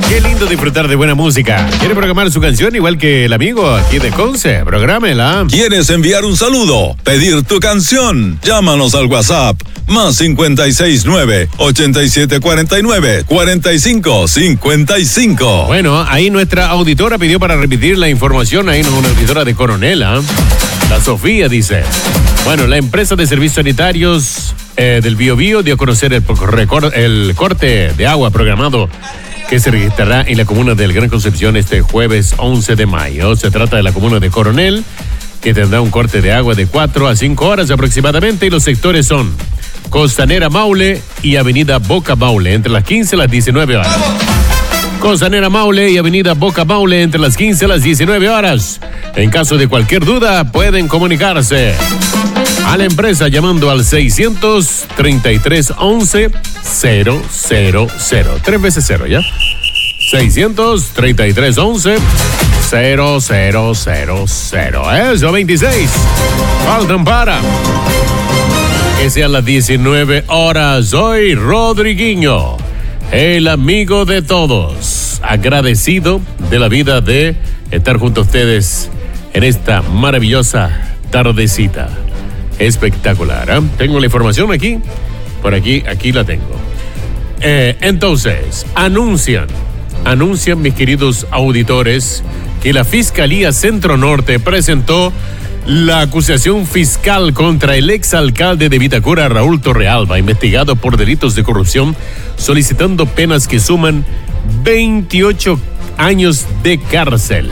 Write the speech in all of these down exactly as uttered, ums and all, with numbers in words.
Qué lindo disfrutar de buena música. ¿Quiere programar su canción igual que el amigo aquí de Conce? Prográmela. ¿Quieres enviar un saludo? ¿Pedir tu canción? Llámanos al WhatsApp más cincuenta y seis nueve, ochenta y siete cuarenta y nueve, cuarenta y cinco cincuenta y cinco. Bueno, ahí nuestra auditora pidió para repetir la información. Ahí una auditora de Coronel, ¿eh? La Sofía dice: bueno, la empresa de servicios sanitarios eh, del Biobío dio a conocer el, record, el corte de agua programado que se registrará en la comuna del Gran Concepción este jueves once de mayo. Se trata de la comuna de Coronel, que tendrá un corte de agua de cuatro a cinco horas aproximadamente, y los sectores son Costanera Maule y Avenida Boca Maule entre las quince y las diecinueve horas. Costanera Maule y Avenida Boca Maule entre las quince y las diecinueve horas. En caso de cualquier duda, pueden comunicarse a la empresa llamando al seiscientos treinta y tres once cero cero cero. Tres veces cero, ¿ya? seiscientos treinta y tres once cero cero cero cero. Eso, veintiséis. Faltan para que sean las diecinueve horas. Soy Rodriguinho, el amigo de todos, agradecido de la vida de estar junto a ustedes en esta maravillosa tardecita. Espectacular, ¿eh? Tengo la información aquí, por aquí, aquí la tengo. Eh, entonces, anuncian, anuncian mis queridos auditores que la Fiscalía Centro Norte presentó la acusación fiscal contra el exalcalde de Vitacura, Raúl Torrealba, investigado por delitos de corrupción, solicitando penas que suman veintiocho años de cárcel.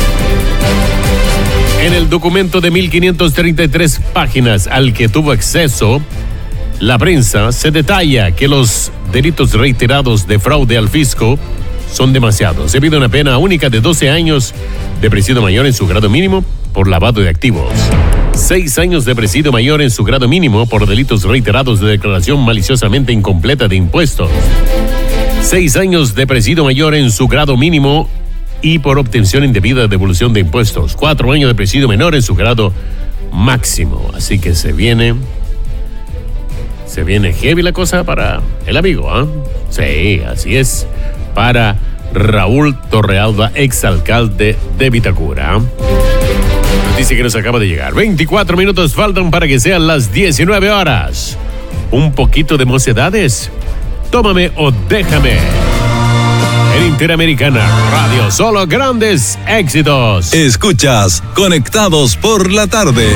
En el documento de mil quinientas treinta y tres páginas al que tuvo acceso la prensa, se detalla que los delitos reiterados de fraude al fisco son demasiados. Se pide una pena única de doce años de presidio mayor en su grado mínimo por lavado de activos, seis años de presidio mayor en su grado mínimo por delitos reiterados de declaración maliciosamente incompleta de impuestos, seis años de presidio mayor en su grado mínimo y por obtención indebida de devolución de impuestos, cuatro años de presidio menor en su grado máximo. Así que se viene, se viene heavy la cosa para el amigo, ¿ah? ¿eh? Sí, así es, para Raúl Torrealba, exalcalde de Vitacura. Noticia que nos acaba de llegar. veinticuatro minutos faltan para que sean las diecinueve horas. Un poquito de mocedades. Tómame o déjame. En Interamericana Radio, solo grandes éxitos. Escuchas Conectados por la Tarde.